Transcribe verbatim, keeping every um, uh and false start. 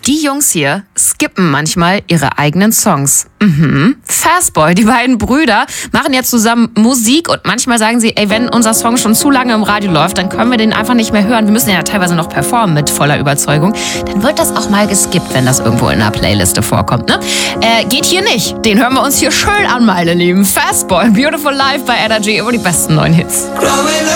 Die Jungs hier skippen manchmal ihre eigenen Songs. Mhm. Fastboy, die beiden Brüder, machen jetzt zusammen Musik und manchmal sagen sie, ey, wenn unser Song schon zu lange im Radio läuft, dann können wir den einfach nicht mehr hören. Wir müssen ja teilweise noch performen mit voller Überzeugung. Dann wird das auch mal geskippt, wenn das irgendwo in einer Playliste vorkommt. Ne? Äh, geht hier nicht. Den hören wir uns hier schön an, meine Lieben. Fastboy, Beautiful Life bei Energy, über die besten neuen Hits.